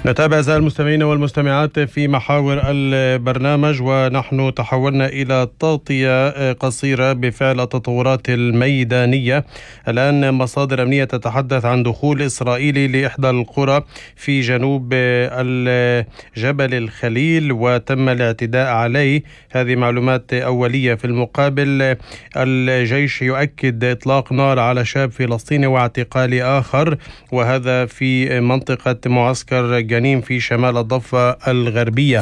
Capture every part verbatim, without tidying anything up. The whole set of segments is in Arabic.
نتابع أعزائي المستمعين والمستمعات في محاور البرنامج، ونحن تحولنا إلى تغطية قصيرة بفعل التطورات الميدانية. الآن مصادر أمنية تتحدث عن دخول إسرائيلي لإحدى القرى في جنوب جبل الخليل وتم الاعتداء عليه. هذه معلومات أولية. في المقابل الجيش يؤكد إطلاق نار على شاب فلسطيني واعتقال آخر، وهذا في منطقة معسكر جنين في شمال الضفة الغربية.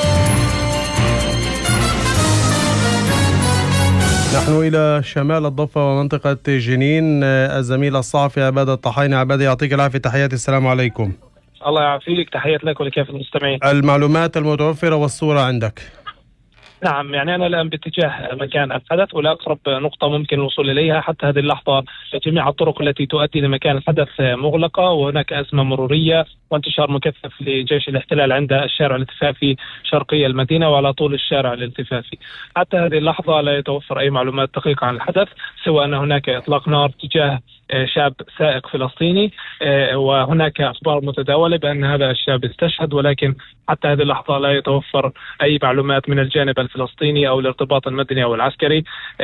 نحن إلى شمال الضفة ومنطقة جنين. الزميل الصحفي عبادة الطحيني. عبادة، يعطيك العافية، تحياتي، السلام عليكم. الله يعافيك، تحيات لك ولكافة المستمعين. المعلومات المتوفرة والصورة عندك. نعم، يعني أنا الآن باتجاه مكان الحدث ولا أقرب نقطة ممكن الوصول إليها. حتى هذه اللحظة جميع الطرق التي تؤدي لمكان الحدث مغلقة، وهناك أزمة مرورية وانتشار مكثف لجيش الاحتلال عند الشارع الالتفافي شرقي المدينة وعلى طول الشارع الالتفافي. حتى هذه اللحظة لا يتوفر أي معلومات دقيقة عن الحدث، سوى أن هناك إطلاق نار تجاه شاب سائق فلسطيني، وهناك أخبار متداولة بأن هذا الشاب استشهد، ولكن حتى هذه اللحظة لا يتوفر أي معلومات من الجانب الفلسطيني أو الارتباط المدني أو العسكري.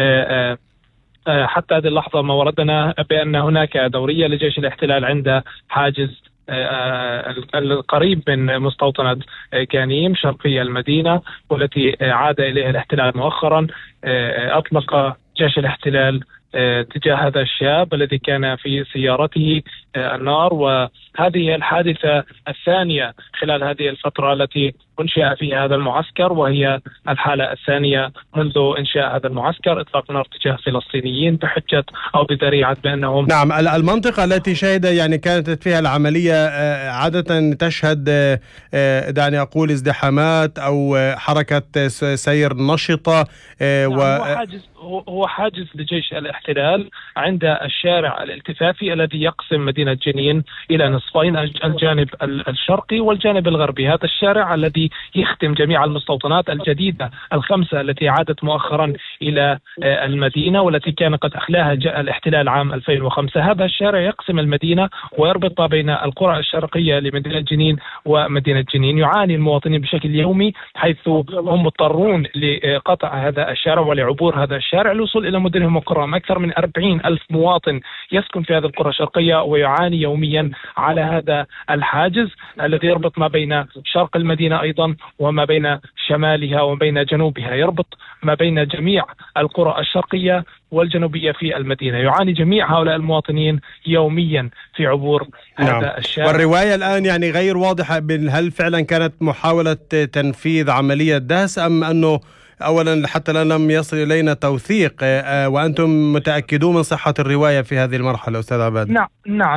حتى هذه اللحظة ما وردنا بأن هناك دورية لجيش الاحتلال عند حاجز القريب من مستوطنة كانيم شرقي المدينة، والتي عاد إليها الاحتلال مؤخرا. أطلق جيش الاحتلال تجاه هذا الشاب الذي كان في سيارته النار، وهذه الحادثة الثانية خلال هذه الفترة التي أنشأ فيها هذا المعسكر، وهي الحالة الثانية منذ إنشاء هذا المعسكر، إطلاق نار تجاه فلسطينيين بحجة أو بذريعة بأنهم. نعم، المنطقة التي شهد يعني كانت فيها العملية عادة تشهد دعني أقول ازدحامات أو حركة سير نشطة. نعم، و... هو حاجز هو حاجز لجيش الاحتلال عند الشارع الالتفافي الذي يقسم مدينة جنين إلى نصفين، الجانب الشرقي والجانب الغربي. هذا الشارع الذي يختم جميع المستوطنات الجديدة الخمسة التي عادت مؤخرا إلى المدينة والتي كان قد أخلاها الاحتلال عام ألفين وخمسة. هذا الشارع يقسم المدينة ويربط بين القرى الشرقية لمدينة جنين ومدينة جنين. يعاني المواطنين بشكل يومي، حيث هم مضطرون لقطع هذا الشارع ولعبور هذا الشارع للوصول إلى مدنهم وقراهم. أكثر من أربعين ألف مواطن يسكن في هذه القرى الشرقية ويعاني يوميا على هذا الحاجز الذي يربط ما بين شرق المدينة أيضا وما بين شمالها وما بين جنوبها، يربط ما بين جميع القرى الشرقية والجنوبية في المدينة. يعاني جميع هؤلاء المواطنين يوميا في عبور هذا نعم. الشارع. والرواية الآن يعني غير واضحة، هل فعلا كانت محاولة تنفيذ عملية دهس أم أنه أولا حتى الآن لم يصل إلينا توثيق، وأنتم متأكدون من صحة الرواية في هذه المرحلة أستاذ عباد؟ نعم نعم